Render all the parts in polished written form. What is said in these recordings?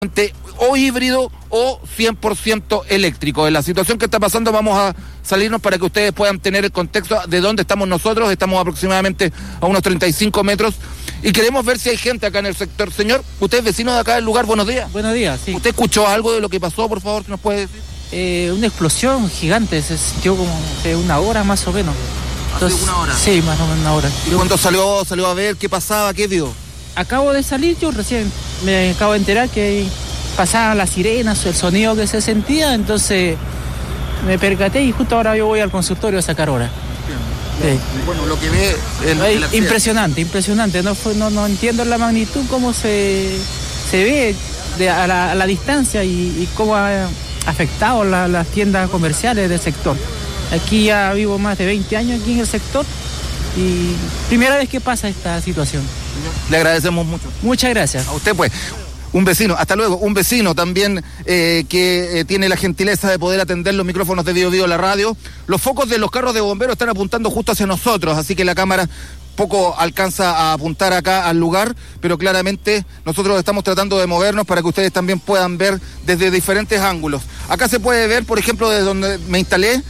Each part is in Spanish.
o híbrido o 100% eléctrico. En la situación que está pasando vamos a salirnos para que ustedes puedan tener el contexto de dónde estamos nosotros. Estamos aproximadamente a unos 35 metros y queremos ver si hay gente acá en el sector. Señor, usted es vecino de acá del lugar, buenos días. Buenos días, sí. ¿Usted escuchó algo de lo que pasó, por favor, que nos puede decir? Una explosión gigante, se sintió como de una hora más o menos. Entonces, ¿hace una hora? Sí, más o menos una hora. ¿Y cuando salió a ver qué pasaba, qué vio? Acabo de salir, yo recién me acabo de enterar que pasaban las sirenas, el sonido que se sentía, entonces me percaté y justo ahora yo voy al consultorio a sacar hora. Sí. Bueno, lo que ve... Impresionante, no entiendo la magnitud, cómo se ve a la distancia y cómo ha afectado las tiendas comerciales del sector. Aquí ya vivo más de 20 años aquí en el sector y primera vez que pasa esta situación. Le agradecemos mucho. Muchas gracias. A usted pues. Un vecino, hasta luego, un vecino también que tiene la gentileza de poder atender los micrófonos de Bio la radio. Los focos de los carros de bomberos están apuntando justo hacia nosotros, así que la cámara poco alcanza a apuntar acá al lugar, pero claramente nosotros estamos tratando de movernos para que ustedes también puedan ver desde diferentes ángulos. Acá se puede ver, por ejemplo, desde donde me instalé,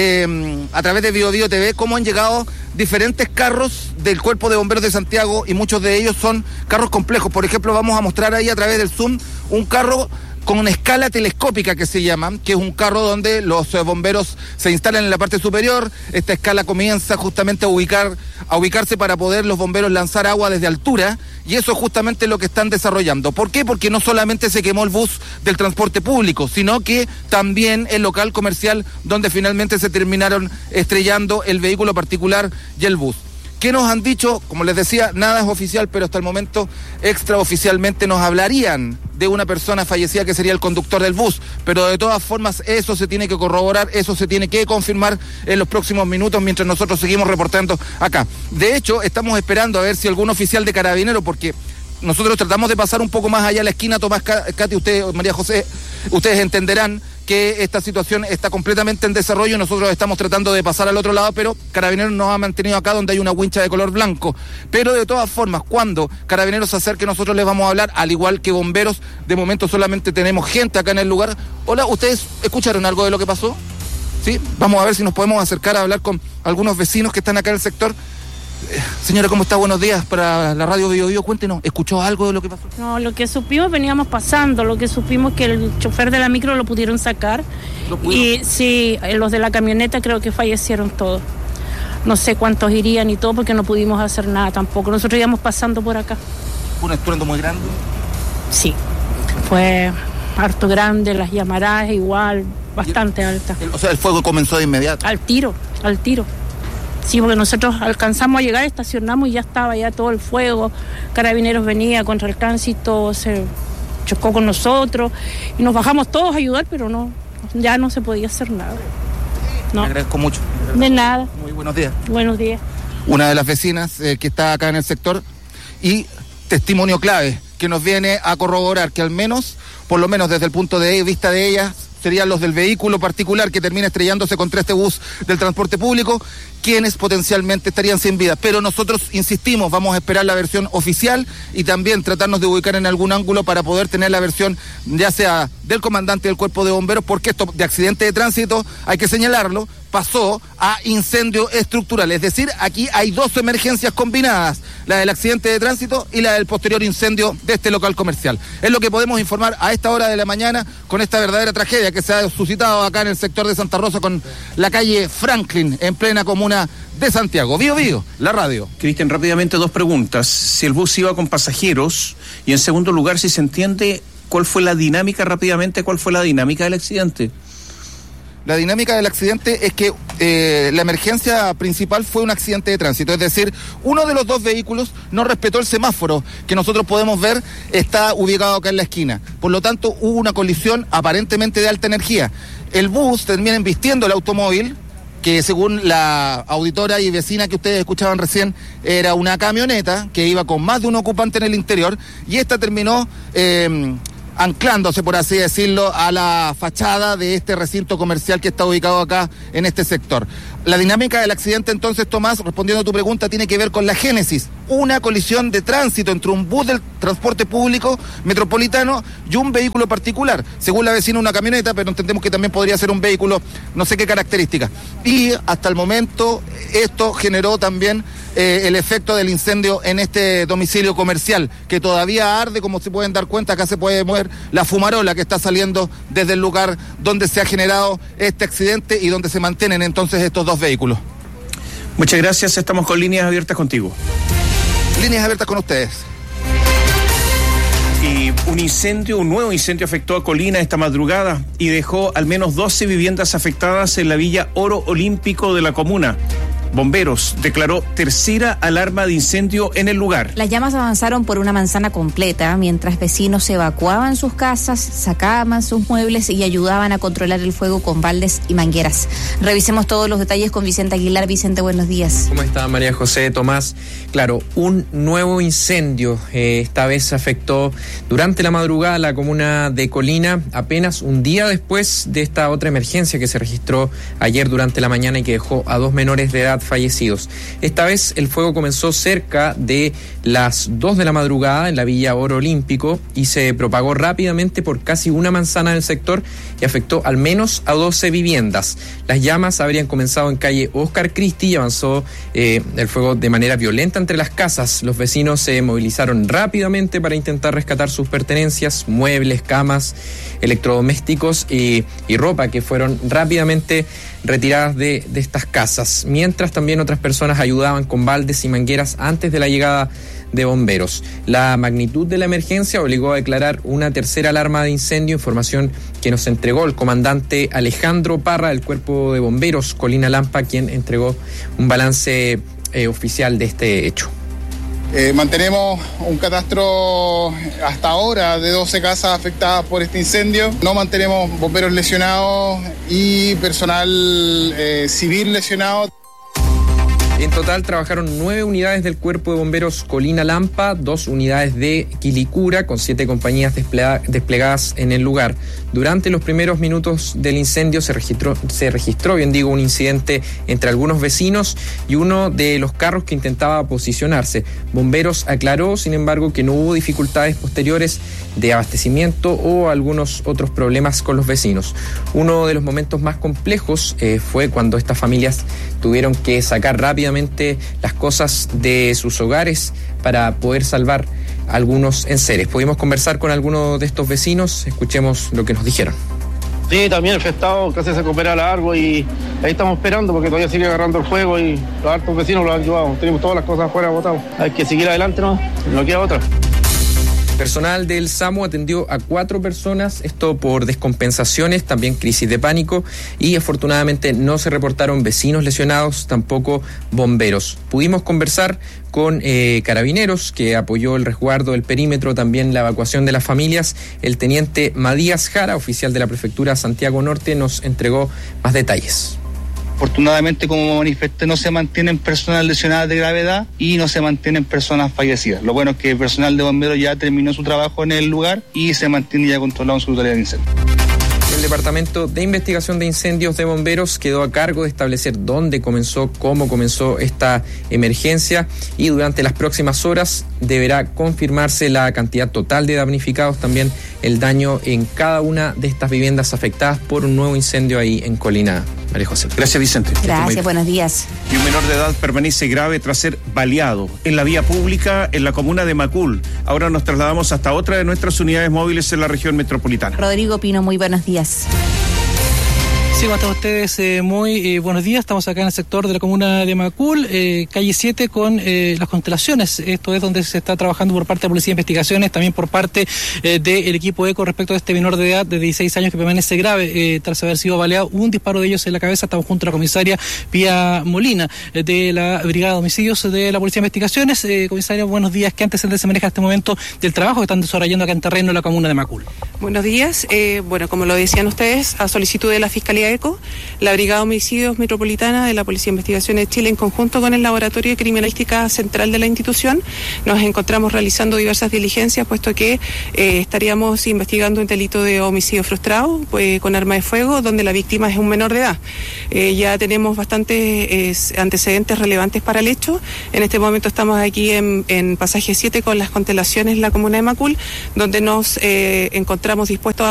a través de Bio TV, cómo han llegado diferentes carros del Cuerpo de Bomberos de Santiago y muchos de ellos son carros complejos. Por ejemplo, vamos a mostrar ahí a través del zoom un carro con una escala telescópica que se llama, que es un carro donde los bomberos se instalan en la parte superior. Esta escala comienza justamente a ubicarse para poder los bomberos lanzar agua desde altura, y eso es justamente lo que están desarrollando. ¿Por qué? Porque no solamente se quemó el bus del transporte público, sino que también el local comercial donde finalmente se terminaron estrellando el vehículo particular y el bus. ¿Qué nos han dicho? Como les decía, nada es oficial, pero hasta el momento extraoficialmente nos hablarían de una persona fallecida que sería el conductor del bus, pero de todas formas eso se tiene que corroborar, eso se tiene que confirmar en los próximos minutos mientras nosotros seguimos reportando acá. De hecho, estamos esperando a ver si algún oficial de Carabineros, porque nosotros tratamos de pasar un poco más allá a la esquina. Tomás, Katy, usted, María José, ustedes entenderán que esta situación está completamente en desarrollo. Nosotros estamos tratando de pasar al otro lado, pero Carabineros nos ha mantenido acá donde hay una wincha de color blanco. Pero de todas formas, cuando Carabineros se acerque, nosotros les vamos a hablar, al igual que bomberos. De momento solamente tenemos gente acá en el lugar. Hola, ¿ustedes escucharon algo de lo que pasó? ¿Sí? Vamos a ver si nos podemos acercar a hablar con algunos vecinos que están acá en el sector. Señora, ¿cómo está? Buenos días para la radio Bio. Cuéntenos, ¿escuchó algo de lo que pasó? No, lo que supimos, veníamos pasando, lo que supimos que el chofer de la micro lo pudieron sacar. Y sí, los de la camioneta creo que fallecieron todos. No sé cuántos irían y todo porque no pudimos hacer nada tampoco. Nosotros íbamos pasando por acá. ¿Fue un estruendo muy grande? Sí, fue harto grande, las llamaradas igual, bastante altas. O sea, el fuego comenzó de inmediato. Al tiro. Sí, porque nosotros alcanzamos a llegar, estacionamos y ya estaba ya todo el fuego. Carabineros venía contra el tránsito, se chocó con nosotros y nos bajamos todos a ayudar, pero no, ya no se podía hacer nada. No. Le agradezco mucho. De nada. Muy buenos días. Buenos días. Una de las vecinas que está acá en el sector y testimonio clave que nos viene a corroborar que al menos, por lo menos desde el punto de vista de ella, serían los del vehículo particular que termina estrellándose contra este bus del transporte público, quienes potencialmente estarían sin vida. Pero nosotros insistimos, vamos a esperar la versión oficial y también tratarnos de ubicar en algún ángulo para poder tener la versión ya sea del comandante del Cuerpo de Bomberos, porque esto de accidente de tránsito, hay que señalarlo, pasó a incendio estructural. Es decir, aquí hay dos emergencias combinadas, la del accidente de tránsito y la del posterior incendio de este local comercial. Es lo que podemos informar a esta hora de la mañana con esta verdadera tragedia que se ha suscitado acá en el sector de Santa Rosa con la calle Franklin, en plena comuna de Santiago. Bio, la radio. Cristian, rápidamente dos preguntas. Si el bus iba con pasajeros y en segundo lugar, si se entiende cuál fue la dinámica del accidente. La dinámica del accidente es que la emergencia principal fue un accidente de tránsito, es decir, uno de los dos vehículos no respetó el semáforo que nosotros podemos ver, está ubicado acá en la esquina. Por lo tanto, hubo una colisión aparentemente de alta energía. El bus termina embistiendo el automóvil, que según la auditora y vecina que ustedes escuchaban recién, era una camioneta que iba con más de un ocupante en el interior, y esta terminó anclándose, por así decirlo, a la fachada de este recinto comercial que está ubicado acá en este sector. La dinámica del accidente, entonces, Tomás, respondiendo a tu pregunta, tiene que ver con la génesis. Una colisión de tránsito entre un bus del transporte público metropolitano y un vehículo particular. Según la vecina, una camioneta, pero entendemos que también podría ser un vehículo, no sé qué característica. Y hasta el momento esto generó también el efecto del incendio en este domicilio comercial, que todavía arde, como se pueden dar cuenta. Acá se puede ver la fumarola que está saliendo desde el lugar donde se ha generado este accidente y donde se mantienen entonces estos dos vehículos. Muchas gracias, estamos con líneas abiertas contigo. Líneas abiertas con ustedes. Y un nuevo incendio afectó a Colina esta madrugada y dejó al menos 12 viviendas afectadas en la Villa Oro Olímpico de la comuna. Bomberos declaró tercera alarma de incendio en el lugar. Las llamas avanzaron por una manzana completa, mientras vecinos evacuaban sus casas, sacaban sus muebles y ayudaban a controlar el fuego con baldes y mangueras. Revisemos todos los detalles con Vicente Aguilar. Vicente, buenos días. ¿Cómo está, María José, Tomás? Claro, un nuevo incendio esta vez afectó durante la madrugada a la comuna de Colina, apenas un día después de esta otra emergencia que se registró ayer durante la mañana y que dejó a 2 menores de edad fallecidos. Esta vez el fuego comenzó cerca de las 2 de la madrugada en la Villa Oro Olímpico y se propagó rápidamente por casi una manzana del sector y afectó al menos a 12 viviendas. Las llamas habrían comenzado en calle Oscar Cristi y avanzó el fuego de manera violenta entre las casas. Los vecinos se movilizaron rápidamente para intentar rescatar sus pertenencias, muebles, camas, electrodomésticos y ropa que fueron rápidamente retiradas de estas casas, mientras también otras personas ayudaban con baldes y mangueras antes de la llegada de bomberos. La magnitud de la emergencia obligó a declarar una tercera alarma de incendio, información que nos entregó el comandante Alejandro Parra del Cuerpo de Bomberos Colina Lampa, quien entregó un balance oficial de este hecho. Mantenemos un catastro hasta ahora de 12 casas afectadas por este incendio. No mantenemos bomberos lesionados y personal civil lesionado. En total trabajaron 9 unidades del Cuerpo de Bomberos Colina Lampa, 2 unidades de Quilicura, con 7 compañías desplegadas en el lugar. Durante los primeros minutos del incendio se registró, un incidente entre algunos vecinos y uno de los carros que intentaba posicionarse. Bomberos aclaró, sin embargo, que no hubo dificultades posteriores de abastecimiento o algunos otros problemas con los vecinos. Uno de los momentos más complejos fue cuando estas familias tuvieron que sacar rápidamente las cosas de sus hogares para poder salvar algunos enseres. Pudimos conversar con algunos de estos vecinos, escuchemos lo que nos dijeron. Sí, también afectado, casi se recupera largo y ahí estamos esperando porque todavía sigue agarrando el fuego y los hartos vecinos lo han ayudado. Tenemos todas las cosas afuera botadas. Hay que seguir adelante, no queda otra. Personal del SAMU atendió a 4 personas, esto por descompensaciones, también crisis de pánico, y afortunadamente no se reportaron vecinos lesionados, tampoco bomberos. Pudimos conversar con Carabineros, que apoyó el resguardo del perímetro, también la evacuación de las familias. El teniente Matías Jara, oficial de la Prefectura Santiago Norte, nos entregó más detalles. Afortunadamente, como manifesté, no se mantienen personas lesionadas de gravedad y no se mantienen personas fallecidas. Lo bueno es que el personal de bomberos ya terminó su trabajo en el lugar y se mantiene ya controlado en su totalidad de incendio. El Departamento de Investigación de Incendios de Bomberos quedó a cargo de establecer dónde comenzó, cómo comenzó esta emergencia y durante las próximas horas deberá confirmarse la cantidad total de damnificados, también el daño en cada una de estas viviendas afectadas por un nuevo incendio ahí en Colina. María José. Gracias, Vicente. Gracias, buenos días. Y un menor de edad permanece grave tras ser baleado en la vía pública en la comuna de Macul. Ahora nos trasladamos hasta otra de nuestras unidades móviles en la región metropolitana. Rodrigo Pino, muy buenos días. Sí, ¿cómo están ustedes? Muy buenos días. Estamos acá en el sector de la comuna de Macul, calle 7, con las constelaciones. Esto es donde se está trabajando por parte de la Policía de Investigaciones, también por parte del equipo ECO respecto a este menor de edad de 16 años que permanece grave tras haber sido baleado. Un disparo de ellos en la cabeza. Estamos junto a la comisaria Pía Molina de la Brigada de Homicidios de la Policía de Investigaciones. Comisaria, buenos días. ¿Qué antecedentes se maneja en este momento del trabajo que están desarrollando acá en terreno en la comuna de Macul? Buenos días. Bueno, como lo decían ustedes, a solicitud de la Fiscalía ECO, la Brigada de Homicidios Metropolitana de la Policía de Investigaciones de Chile, en conjunto con el Laboratorio de Criminalística Central de la institución, nos encontramos realizando diversas diligencias, puesto que estaríamos investigando un delito de homicidio frustrado con arma de fuego, donde la víctima es un menor de edad. Ya tenemos bastantes antecedentes relevantes para el hecho. En este momento estamos aquí en Pasaje 7 con las constelaciones en la comuna de Macul, donde nos encontramos dispuestos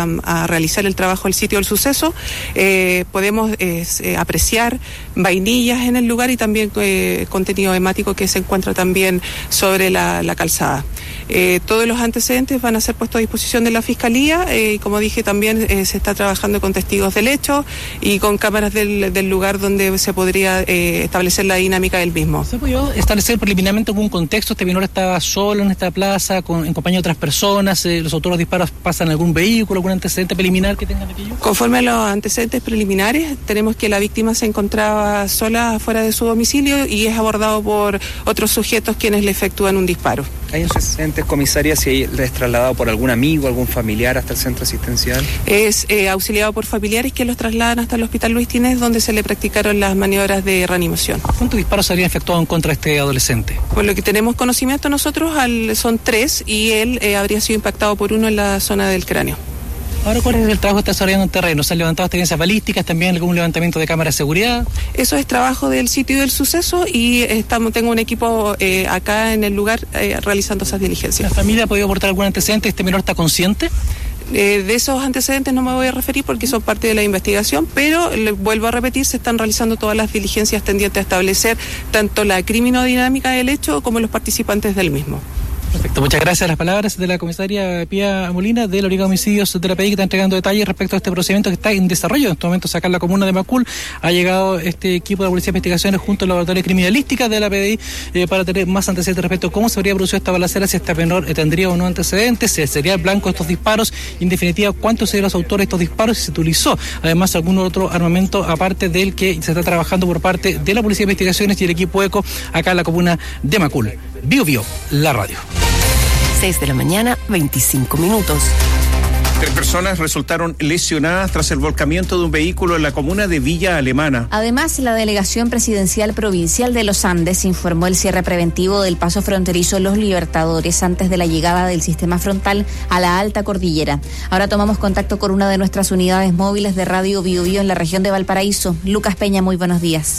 a realizar el trabajo del sitio del suceso. Podemos apreciar vainillas en el lugar y también contenido hemático que se encuentra también sobre la calzada. Todos los antecedentes van a ser puestos a disposición de la Fiscalía y, como dije, también se está trabajando con testigos del hecho y con cámaras del lugar donde se podría establecer la dinámica del mismo. ¿Se pudo establecer preliminarmente algún contexto? ¿Este menor estaba solo en esta plaza, en compañía de otras personas? ¿Los autores de disparos pasan en algún vehículo, algún antecedente preliminar que tengan aquello? Conforme a los antecedentes preliminares, tenemos que la víctima se encontraba sola fuera de su domicilio y es abordado por otros sujetos quienes le efectúan un disparo. ¿Hay antecedentes, comisaria, si es trasladado por algún amigo, algún familiar hasta el centro asistencial? Es auxiliado por familiares que los trasladan hasta el Hospital Luis Tínez, donde se le practicaron las maniobras de reanimación. ¿Cuántos disparos se habrían efectuado en contra de este adolescente? Por lo que tenemos conocimiento nosotros, son 3 y él habría sido impactado por uno en la zona del cráneo. Ahora, ¿cuál es el trabajo que está desarrollando en terreno? ¿Se han levantado experiencias balísticas, también algún levantamiento de cámaras de seguridad? Eso es trabajo del sitio del suceso y tengo un equipo acá en el lugar realizando esas diligencias. ¿La familia ha podido aportar algún antecedente? ¿Este menor está consciente? De esos antecedentes no me voy a referir porque son parte de la investigación, pero vuelvo a repetir, se están realizando todas las diligencias tendientes a establecer tanto la criminodinámica del hecho como los participantes del mismo. Perfecto, muchas gracias. Las palabras de la comisaria Pía Molina de la Brigada de Homicidios de la PDI, que está entregando detalles respecto a este procedimiento que está en desarrollo. En este momento, acá en la comuna de Macul, ha llegado este equipo de la Policía de Investigaciones junto al Laboratorio de Criminalística de la PDI para tener más antecedentes respecto a cómo se habría producido esta balacera, si este menor tendría o no antecedentes, si sería el blanco de estos disparos, y en definitiva, cuántos serían los autores de estos disparos, si se utilizó además algún otro armamento aparte del que se está trabajando por parte de la Policía de Investigaciones y el equipo ECO acá en la comuna de Macul. Bio Bio, la radio. 6 de la mañana, 25 minutos. 3 personas resultaron lesionadas tras el volcamiento de un vehículo en la comuna de Villa Alemana. Además, la Delegación Presidencial Provincial de los Andes informó el cierre preventivo del paso fronterizo Los Libertadores antes de la llegada del sistema frontal a la alta cordillera. Ahora tomamos contacto con una de nuestras unidades móviles de Radio Bio Bio en la región de Valparaíso. Lucas Peña, muy buenos días.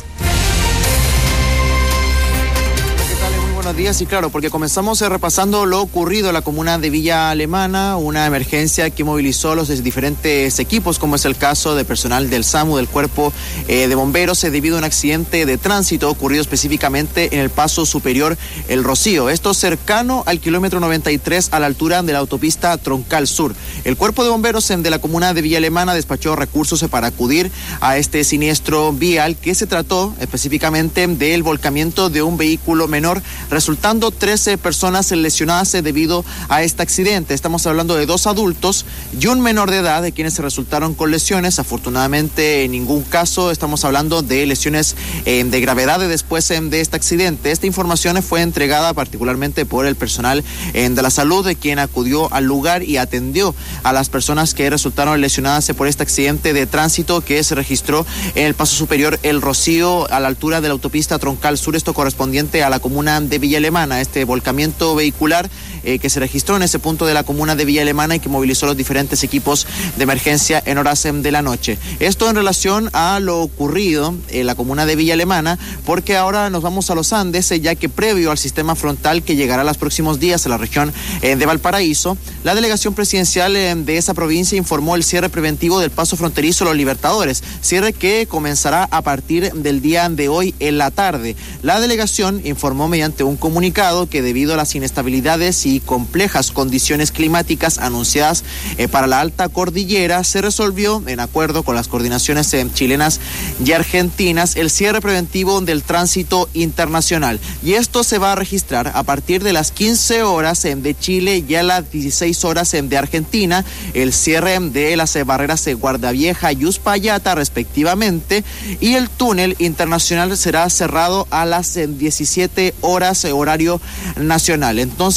Buenos días, y claro, porque comenzamos repasando lo ocurrido en la comuna de Villa Alemana, una emergencia que movilizó los diferentes equipos, como es el caso de personal del SAMU, del Cuerpo de Bomberos, debido a un accidente de tránsito ocurrido específicamente en el paso superior El Rocío, esto cercano al kilómetro 93 a la altura de la autopista Troncal Sur. El Cuerpo de Bomberos de la comuna de Villa Alemana despachó recursos para acudir a este siniestro vial, que se trató específicamente del volcamiento de un vehículo menor, resultando 13 personas lesionadas debido a este accidente. Estamos hablando de 2 adultos y un menor de edad, de quienes se resultaron con lesiones. Afortunadamente, en ningún caso estamos hablando de lesiones de gravedad después de este accidente. Esta información fue entregada particularmente por el personal de la salud, de quien acudió al lugar y atendió a las personas que resultaron lesionadas por este accidente de tránsito que se registró en el paso superior El Rocío, a la altura de la autopista Troncal Sur, esto correspondiente a la comuna de Villa Alemana. Este volcamiento vehicular que se registró en ese punto de la comuna de Villa Alemana y que movilizó los diferentes equipos de emergencia en horas de la noche. Esto en relación a lo ocurrido en la comuna de Villa Alemana, porque ahora nos vamos a los Andes, ya que previo al sistema frontal que llegará los próximos días a la región de Valparaíso, la delegación presidencial de esa provincia informó el cierre preventivo del paso fronterizo Los Libertadores, cierre que comenzará a partir del día de hoy en la tarde. La delegación informó mediante un comunicado que debido a las inestabilidades y complejas condiciones climáticas anunciadas para la alta cordillera, se resolvió, en acuerdo con las coordinaciones chilenas y argentinas, el cierre preventivo del tránsito internacional. Y esto se va a registrar a partir de las 15 horas de Chile y a las 16 horas de Argentina, el cierre de las barreras de Guardavieja y Uspallata respectivamente, y el túnel internacional será cerrado a las 17 horas horario nacional. Entonces, el día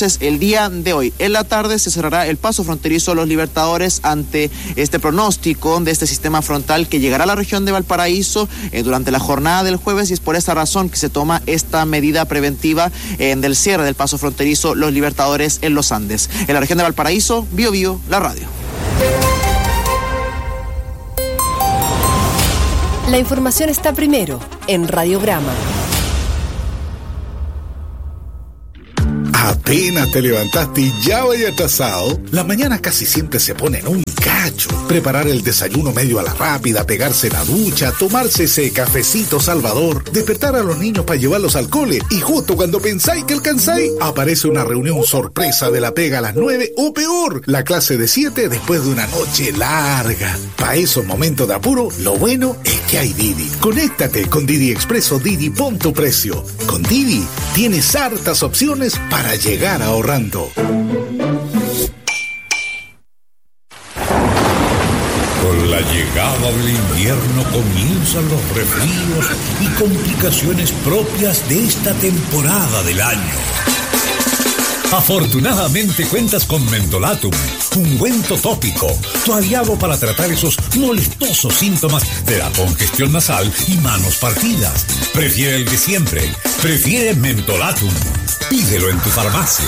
día de hoy. En la tarde se cerrará el paso fronterizo Los Libertadores ante este pronóstico de este sistema frontal que llegará a la región de Valparaíso durante la jornada del jueves, y es por esta razón que se toma esta medida preventiva del cierre del paso fronterizo Los Libertadores en los Andes. En la región de Valparaíso, Bio Bio, la radio. La información está primero en Radiograma. Apenas te levantaste y ya vaya atrasado. Las mañanas casi siempre se ponen un cacho. Preparar el desayuno medio a la rápida, pegarse la ducha, tomarse ese cafecito salvador, despertar a los niños para llevarlos al cole, y justo cuando pensáis que alcanzáis, aparece una reunión sorpresa de la pega a las 9 o peor, la clase de 7 después de una noche larga. Para esos momentos de apuro, lo bueno es que hay Didi. Conéctate con Didi Express o Didi Pon tu Precio. Con Didi tienes hartas opciones para llegar ahorrando. Con la llegada del invierno comienzan los resfríos y complicaciones propias de esta temporada del año. Afortunadamente cuentas con Mentolatum, ungüento tópico, tu aliado para tratar esos molestosos síntomas de la congestión nasal y manos partidas. Prefiere el de siempre, prefiere Mentolatum. Pídelo en tu farmacia.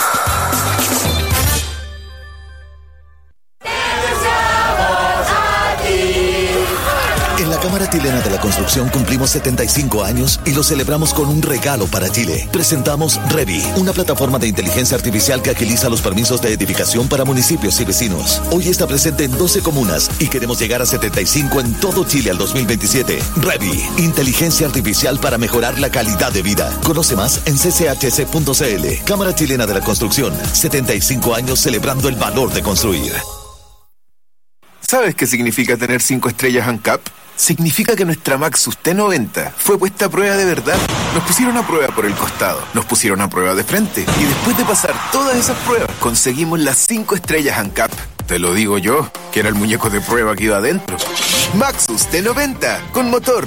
En la Cámara Chilena de la Construcción cumplimos 75 años y lo celebramos con un regalo para Chile. Presentamos Revi, una plataforma de inteligencia artificial que agiliza los permisos de edificación para municipios y vecinos. Hoy está presente en 12 comunas y queremos llegar a 75 en todo Chile al 2027. Revi, inteligencia artificial para mejorar la calidad de vida. Conoce más en cchc.cl. Cámara Chilena de la Construcción, 75 años celebrando el valor de construir. ¿Sabes qué significa tener 5 estrellas ANCAP? Significa que nuestra Maxus T90 fue puesta a prueba de verdad. Nos pusieron a prueba por el costado, nos pusieron a prueba de frente, y después de pasar todas esas pruebas, conseguimos las 5 estrellas ANCAP. Te lo digo yo, que era el muñeco de prueba que iba adentro. Maxus T90, con motor